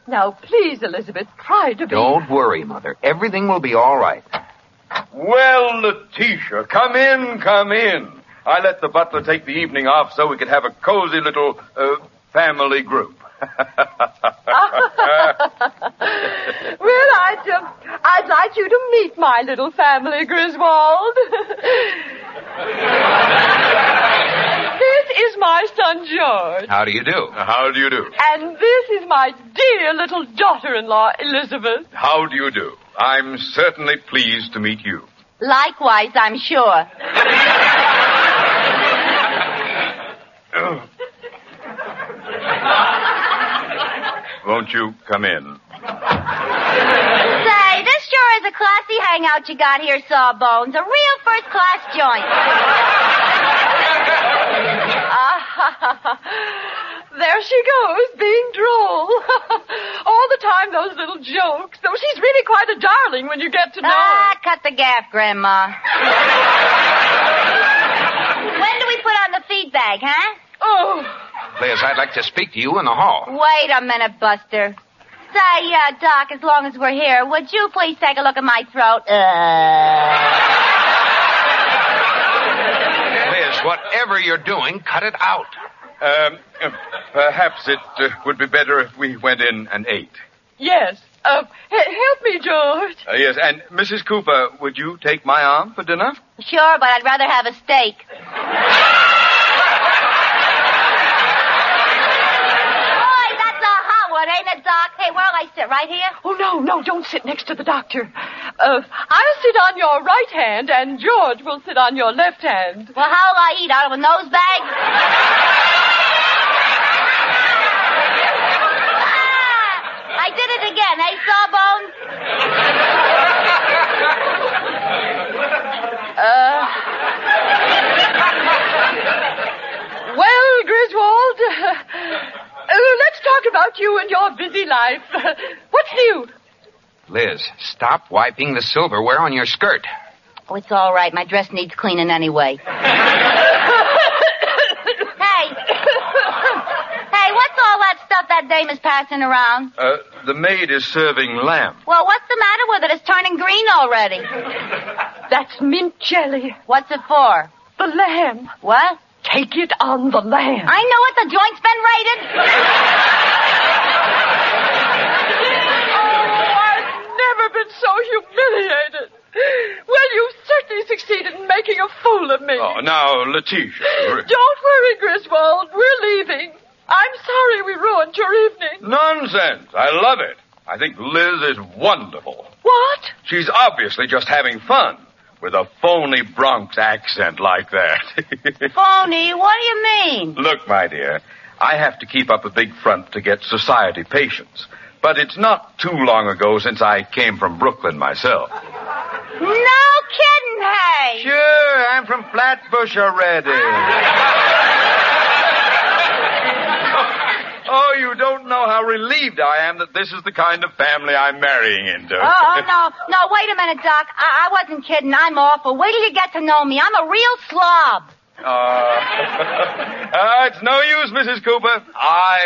Now, please, Elizabeth, try to be... Don't worry, Mother. Everything will be all right. Well, Letitia, come in, come in. I let the butler take the evening off so we could have a cozy little family group. Well, I'd like you to meet my little family, Griswold. This is my son, George. How do you do? How do you do? And this is my dear little daughter-in-law, Elizabeth. How do you do? I'm certainly pleased to meet you. Likewise, I'm sure. Won't you come in? Say, this sure is a classy hangout you got here, Sawbones. A real first-class joint. There she goes, being droll. All the time, those little jokes. Though she's really quite a darling when you get to know her. Cut the gaff, Grandma. When do we put on the feed bag, huh? Oh. Liz, I'd like to speak to you in the hall. Wait a minute, Buster. Say, Doc, as long as we're here, would you please take a look at my throat? Liz, whatever you're doing, cut it out. Perhaps it would be better if we went in and ate. Yes. Help me, George. Yes, and Mrs. Cooper, would you take my arm for dinner? Sure, but I'd rather have a steak. Boy, that's a hot one, ain't it, Doc? Hey, where'll I sit? Right here? Oh, no, don't sit next to the doctor. I'll sit on your right hand, and George will sit on your left hand. Well, how'll I eat? Out of a nose bag? I did it again, eh, Sawbones? Well, Griswold, let's talk about you and your busy life. What's new? Liz, stop wiping the silverware on your skirt. Oh, it's all right. My dress needs cleaning anyway. Hey, what's all that stuff that dame is passing around? The maid is serving lamb. Well, what's the matter with it? It's turning green already. That's mint jelly. What's it for? The lamb. What? Take it on the lamb. I know it. The joint's been raided. I've never been so humiliated. Well, you certainly succeeded in making a fool of me. Oh, now, Letitia. Don't worry, Griswold. We're leaving. I'm sorry we ruined your evening. Nonsense. I love it. I think Liz is wonderful. What? She's obviously just having fun with a phony Bronx accent like that. Phony? What do you mean? Look, my dear, I have to keep up a big front to get society patience. But it's not too long ago since I came from Brooklyn myself. No kidding, hey. Sure, I'm from Flatbush already. Oh, you don't know how relieved I am that this is the kind of family I'm marrying into. No, wait a minute, Doc. I wasn't kidding. I'm awful. Wait till you get to know me. I'm a real slob. It's no use, Mrs. Cooper. I